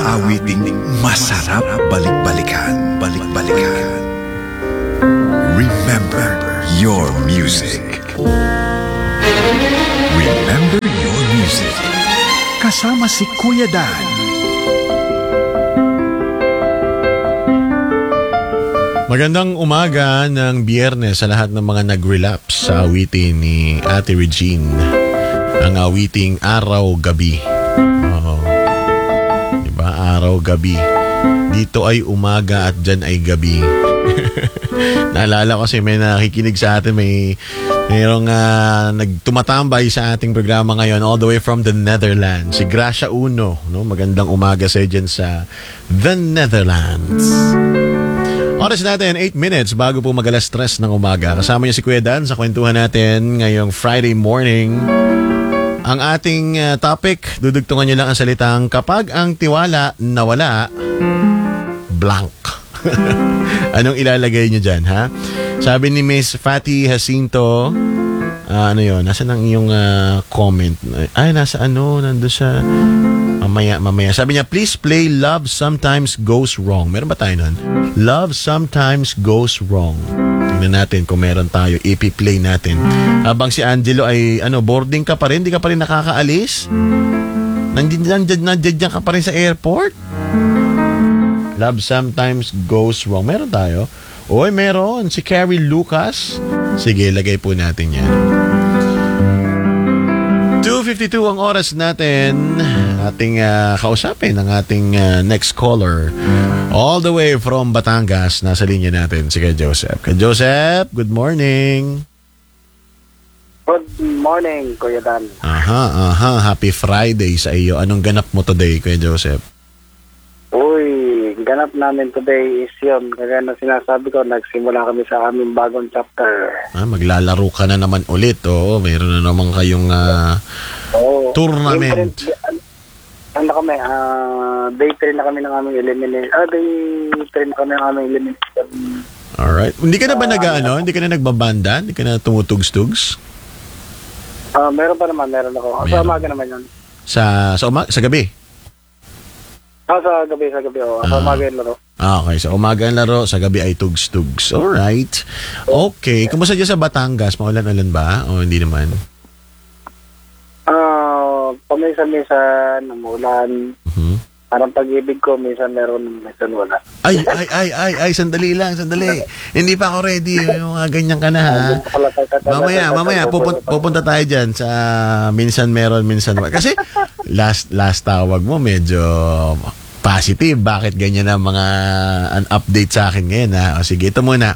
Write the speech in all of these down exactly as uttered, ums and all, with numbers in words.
awiting masarap balik-balikan, balik-balikan. Remember your music. Remember your music. Kasama si Kuya Dan. Magandang umaga ng Biyernes sa lahat ng mga nag-relapse sa awitin ni Ate Regine. Ang awiting araw-gabi. Oo. Diba? Araw-gabi. Dito ay umaga at dyan ay gabi. Naalala ko kasi may nakikinig sa atin, may mayroong uh, nagtumatambay sa ating programa ngayon all the way from the Netherlands. Si Gracia Uno, no? Magandang umaga sa dyan sa the Netherlands. Oras natin, eight minutes bago po mag-alas tres ng umaga. Kasama niya si Kuya Dan sa kwentuhan natin ngayong Friday morning. Ang ating uh, topic, dudugtungan niyo lang ang salitang kapag ang tiwala nawala, blank. Anong ilalagay niyo dyan, ha? Sabi ni Miss Fatty Jacinto, uh, ano yun, nasa nang iyong uh, comment? Ay, nasa ano, nandun sa... Mamaya, mamaya. Sabi niya, please play Love Sometimes Goes Wrong. Meron ba tayo nun? Love Sometimes Goes Wrong. Tingnan natin kung meron tayo. I-play natin. Habang si Angelo ay, ano, boarding ka pa rin? Hindi ka pa rin nakakaalis? Nandiyan, nandiyan, nandiyan ka pa rin sa airport? Love Sometimes Goes Wrong. Meron tayo? Oy, meron. Si Carrie Lucas. Sige, lagay po natin yan. two fifty-two ang oras natin. Ating uh, kausapin ang ating uh, next caller. All the way from Batangas, nasa linya natin si Kuya Joseph. Kuya Joseph, good morning. Good morning, Kuya Dan. Aha, aha. Happy Friday sa iyo. Anong ganap mo today, Kuya Joseph? Uy, ganap namin today is yun. Kaya na sinasabi ko, nagsimula kami sa aming bagong chapter. Ah, maglalaro ka na naman ulit. Oo, mayroon na naman kayong uh, Oo. tournament. Ano na kami, uh, day three na kami ng aming elimination. Ah, day three na kami ng aming elimination. Alright. Hindi ka na ba uh, nag-ano? Hindi ka na nagbabanda? Hindi ka na tumutugs-tugs? Ah, uh, meron pa naman, meron ako. Meron. Sa umaga naman yun. Sa, sa, uma- sa gabi? Ah, sa gabi, sa gabi. Oh. Sa ah. umaga yung laro. Ah, okay. Sa umaga ang laro, sa gabi ay tugs-tugs. Alright. Okay. Kumusta dyan sa Batangas? Maulan-ulan ba? O hindi naman? Ah, uh, paminsan-minsan, umulan. Uh-huh. Parang pag-ibig ko, minsan meron, minsan wala. Ay, ay, ay, ay, ay, sandali lang, sandali. Hindi pa ako ready. Yung mga ganyan ka na, ha? Mamaya, mamaya, pupunta, pupunta tayo dyan sa minsan meron, minsan wala. Kasi last last tawag mo, medyo positive. Bakit ganyan ang mga an update sa akin ngayon, ha? O sige, ito muna.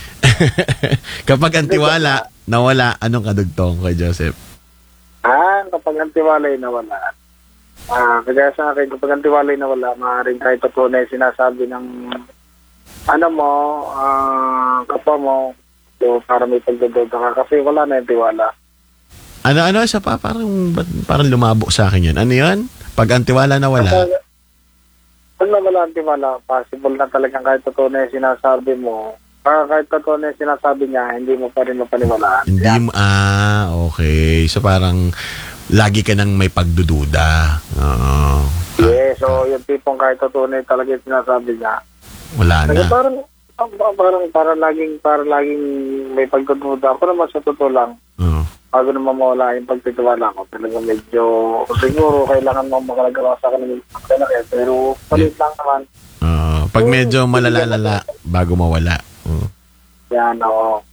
Kapag ang tiwala nawala, anong kadugtong kay Joseph? Ah, kapag ang tiwalay nawala. Ah, kaya sa akin, kapag ang tiwalay nawala, maaaring kahit totoo na yung sinasabi ng ano mo, ah, kapwa mo, so para may pagdadoda ka kasi wala na yung tiwala. Ano-ano sa pa? Parang, parang lumabo sa akin yun. Ano yun? Pag ang tiwala nawala? Kapag, pag nawala ang tiwala, possible na talagang kahit totoo na yung sinasabi mo, ah, kahit totoo na yung sinasabi niya, hindi mo pa rin mapaniwalaan. Hindi mo, ah, okay. So parang lagi ka nang may pagdududa. Oo. Yeah, so yung tipong kahit totoo na yung talaga yung sinasabi niya. Wala na. Kasi parang, parang, parang, parang laging, parang laging may pagdududa. Ako naman sa totoo lang, Oo. bago naman mawala yung pagtitiwala ko, talaga medyo, siguro kailangan mo makalagawa sa akin ng mga pero palit lang naman. Oo. Pag medyo malalalala, bago mawala. Oo. Yan, oo.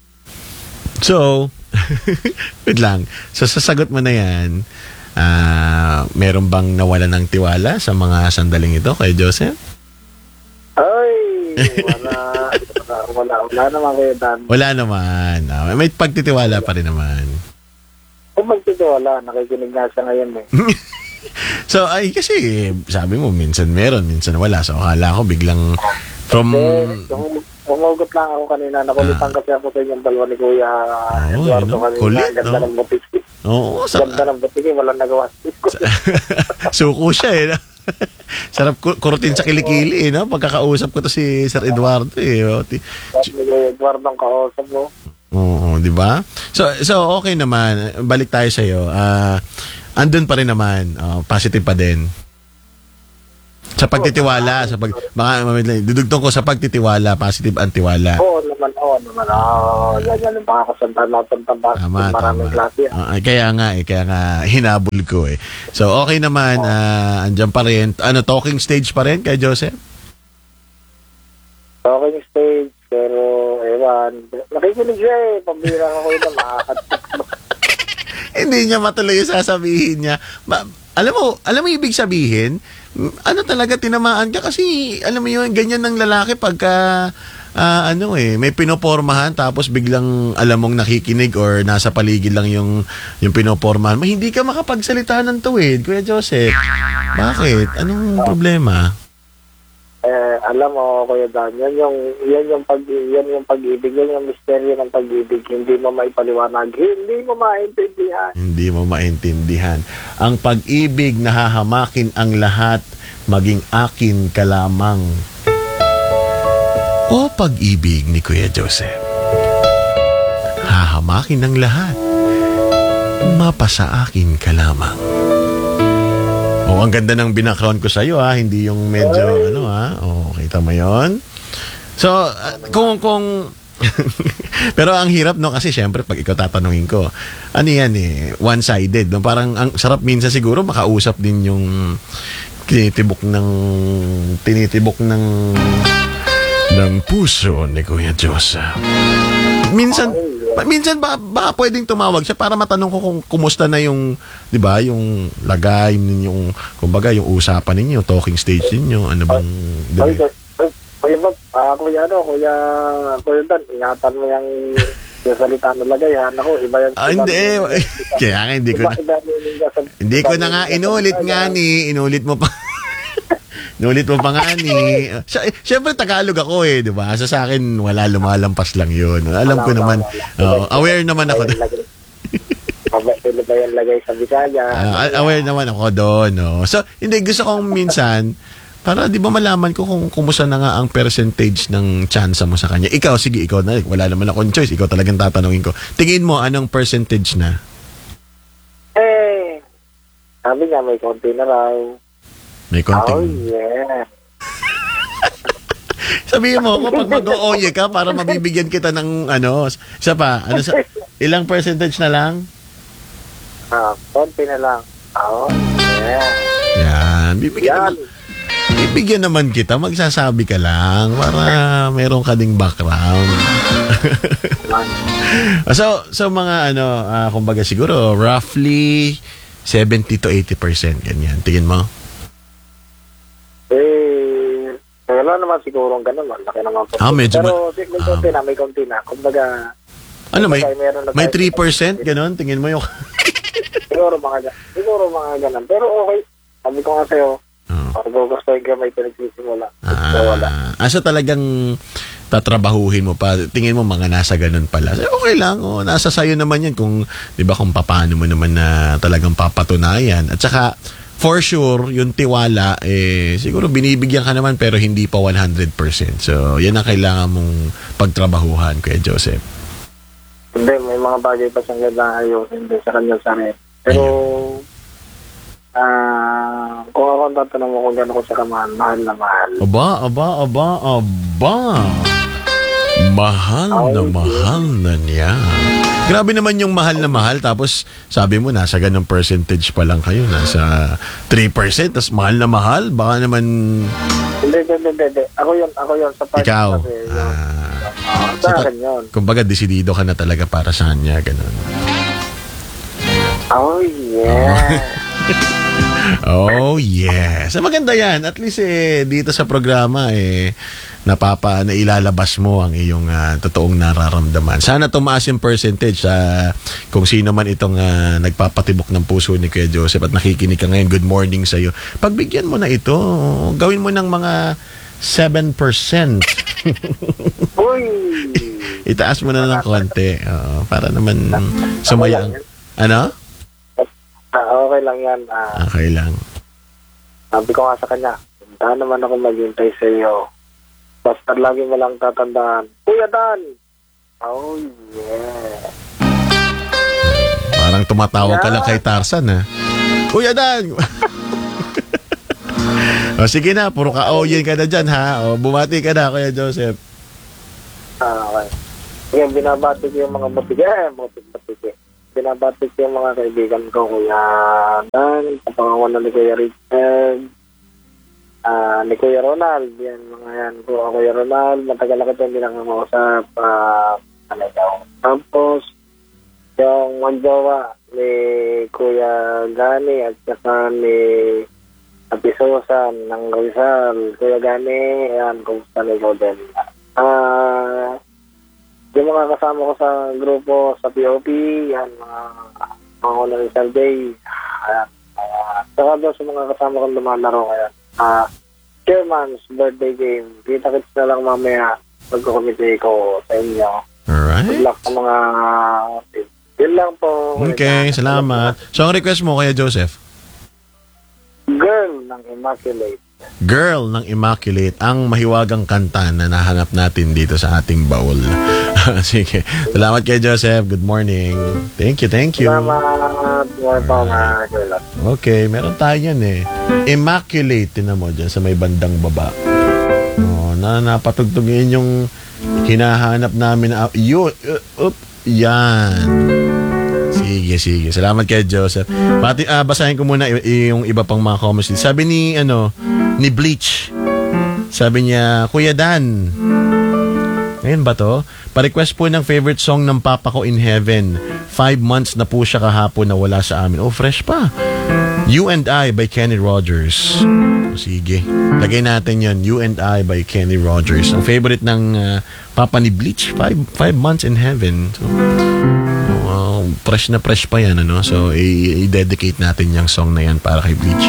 So, wait lang. So, sasagot mo na yan, uh, meron bang nawala ng tiwala sa mga sandaling ito kay Joseph? Ay, wala. wala, wala, wala naman kayo, Dan. Wala naman. Uh, may pagtitiwala pa rin naman. Kung magtitiwala, nakikinig nga siya ngayon eh. So, ay, kasi sabi mo, minsan meron, minsan wala. So, akala ko biglang from... Okay, umugot lang ako kanina. Nakulitan ah. kasi ako sa inyong dalawa ni Kuya oh, Eduardo no? kanina. Kulit, Ganda no? ng butiki. Oo. Sa... Ganda ng butiki. Walang nagawa. Suko siya eh. Sarap kurutin sa kilikili eh. No? Pagkakausap ko to si Sir Eduardo eh. Si Eduardo ang kausap mo. Oo, di ba? So, so okay naman. Balik tayo sa'yo. Uh, andun pa rin naman. Uh, positive pa din. Sa pagtitiwala, sa pag baka dudugtong ko sa pagtitiwala, positive ang tiwala. Oo naman, oo naman. Oo, yan yan ang pakakasanta natin tambas. Tama, Maraming tama. klase. Ah, kaya nga eh, kaya nga hinabol ko eh. So okay naman, ah, andyan pa rin. Ano, talking stage pa rin kay Joseph? Talking stage, pero ewan. Nakikinig siya eh. Pambira ako yun na makakatik. Hindi niya matuloy yung sasabihin niya. Ma- alam mo, alam mo ibig sabihin, mm, ano talaga tinamaan ka kasi alam mo yun, ganyan ng lalaki pagka ah, ano eh, may pinopormahan tapos biglang alam mong nakikinig or nasa paligid lang yung yung pinopormahan mo, hindi ka makapagsalita ng tuwid, Kuya Joseph. Bakit? Anong problema? Eh, alam mo, Kuya Dan, yan yung, yan yung, pag, yan yung pag-ibig, yan yung misteryo ng pag-ibig. Hindi mo maipaliwanag, hindi mo maintindihan. Hindi mo maintindihan. Ang pag-ibig nahahamakin ang lahat, maging akin ka lamang. O pag-ibig ni Kuya Joseph, hahamakin ang lahat, mapasa akin ka lamang. Oh, ang ganda ng binakround ko sa'yo ha, hindi yung medyo ano ha. Oh, kita mo yon. So, uh, kung kung pero ang hirap no kasi syempre pag ikaw tatanungin ko, ano yan eh, one-sided. No? Parang ang sarap minsan siguro makausap din yung tinitibok ng tinitibok ng ng puso ni Kuya Joseph. Minsan minsan ba baka pwedeng tumawag siya para matanong ko kung kumusta na yung, 'di ba, yung lagay ninyong, kumbaga yung usapan ninyo, talking stage ninyo, ano bang Ay, Kuya Bob, ah, Kuya ano, Kuya, Kuya Dan, ingatan mo yung yung salita na lagay, ha? Naku, iba yan. Ah, hindi eh. Kaya nga hindi ko na, hindi ko na nga inulit nga ni, inulit mo pa. Inulit mo pa nga ni. Siyempre Tagalog ako eh, 'di ba? Sa sa akin wala, lumalampas lang 'yun. Alam ko naman. Oh, aware naman ako. Pwede ba yan lagay sa Bisaya? Uh, aware naman ako doon. No? So, hindi, gusto kong minsan, para di ba malaman ko kung kumusta na nga ang percentage ng chance mo sa kanya. Ikaw, sige, ikaw na. Wala naman akong choice. Ikaw talagang tatanungin ko. Tingin mo, anong percentage na? Eh, sabi niya may konti na raw. May konting. Oh, yeah. Sabihin mo, kapag mag-o-oye ka, para mabibigyan kita ng, ano, isa pa, ano sa, ilang percentage na lang? Ah, konti na lang. Oh, yeah. Yan. Bibigyan Yan. naman, bibigyan naman kita. Magsasabi ka lang para meron ka ding background. so, so mga ano, uh, kumbaga siguro, roughly seventy to eighty percent. Ganyan. Tingin mo? Eh, wala naman siguro ang ganun. Laki naman po. Ah, medyo Pero ma- may konti na, may konti na. Kumbaga, Ano, may, kumbaga, meron na may tayo- three percent? Ganon? Tingin mo yung... siguro mga, siguro mga ganun. Pero okay, sabi ko nga sa'yo, Oh. pag gusto ka may pinagsisimula. So, wala. Ah, asa talagang tatrabahuhin mo pa, tingin mo mga nasa ganun pala. So, okay lang, oh, nasa sayo naman yan kung, di ba, kung paano mo naman na talagang papatunayan. At saka, for sure, yung tiwala, eh, siguro binibigyan ka naman pero hindi pa one hundred percent. So, yan ang kailangan mong pagtrabahuhan, Kuya Joseph. Hindi, may mga bagay pa siyang ganda ayusin din sa kanyang sarili. Pero, ah, kung ako ang tatanong mo kung gano'n ko siya kamahal, mahal na mahal. Aba, aba, aba, aba. Mahal na mahal na niya. Grabe naman yung mahal na mahal. Tapos sabi mo, nasa ganong percentage pa lang kayo. Nasa three percent. Tapos mahal na mahal. Baka naman Hindi, hindi, hindi, hindi. Ako yun, ako yun. Sa part ikaw. kasi, yun. Ah, Ah, sa akin yun. kumbaga, desidido ka na talaga para sa kanya. Ganon. Oh, yeah. Oh, yes. So, maganda yan. At least, eh, dito sa programa, eh, napapa, na ilalabas mo ang iyong ah, totoong nararamdaman. Sana tumaas yung percentage sa kung sino man itong ah, nagpapatibok ng puso ni Kuya Joseph at nakikinig ka ngayon. Good morning sa iyo. Pagbigyan mo na ito. Gawin mo ng mga seven percent. Uy! Itaas mo na ng konti. Oo, para naman sumaya ang... Ano? Ah, okay lang yan. Ah, Okay lang. sabi ko nga sa kanya, hindi naman ako maghintay sa iyo. Basta lagi mo lang tatandaan, Kuya Dan! Oh, yeah. Parang tumatawag ka lang kay Tarzan, ha? Kuya Dan! O sige na, puro ka-oyen ka na dyan ha. O, bumati ka na, Kuya Joseph. Ah, okay. Ngayon, binabati ko yung mga matigay, matigay. Binabati ko yung mga kaibigan ko, Kuya Dan, kapangawan ni Kuya Richard, ah, ni Kuya Ronald, yan, mga yan ko, Kuya Ronald, matagal na kita hindi lang mausap, ah, ano daw. Tapos, yung manjowa ni Kuya Gani at saka ni Ate Susan ng Rizal. Kuya Gani, yan, kumusta na ikaw din. Ah, yung mga kasama ko sa grupo sa P O P, yan, mga mga ko na Rizal Day. Ayan. Uh, saka doon sa mga kasama kong lumalaro ngayon. Ah, Chairman's birthday game. Kita-kits na lang mamaya pagkukomite ko sa inyo. Alright. Good luck sa mga yun lang po. Okay, salamat. So, ang request mo, Kuya Joseph? Girl ng Immaculate. Girl ng Immaculate, ang mahiwagang kanta na nahanap natin dito sa ating baul. Sige. Salamat kay Joseph. Good morning. Thank you, thank you. Salamat. More pa mga girl. Okay, meron tayo yan eh. Immaculate, tinan mo dyan sa may bandang baba. Oh, na napatugtugin yung hinahanap namin. Na, yun, uh, up, yan. Sige, sige. Salamat kay Joseph. Pati, ah, basahin ko muna y- yung iba pang mga comments. Sabi ni, ano, ni Bleach. Sabi niya, Kuya Dan. Ngayon ba to? Pa-request po ng favorite song ng papa ko in heaven. Five months na po siya kahapon na wala sa amin. Oh, fresh pa. You and I by Kenny Rogers. Sige. Lagay natin yon. You and I by Kenny Rogers. Ang favorite ng uh, papa ni Bleach. Five, five months in heaven. So, wow, fresh na fresh pa yan. Ano? So, i- i-dedicate natin yung song na yan para kay Bleach.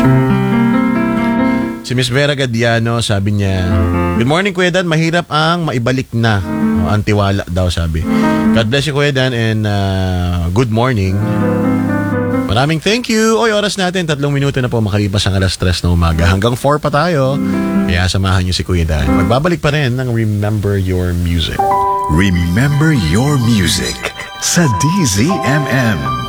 Si Miss Vera Gadiano, sabi niya, Good morning, Kuya Dan. Mahirap ang maibalik na. O, ang tiwala daw, sabi. God bless you, Kuya Dan, and uh, good morning. Maraming thank you. Oy, oras natin, tatlong minuto na po makalipas ang alas tres na umaga. Hanggang four pa tayo. Kaya samahan niyo si Kuya Dan. Magbabalik pa rin ng Remember Your Music. Remember Your Music sa D Z M M.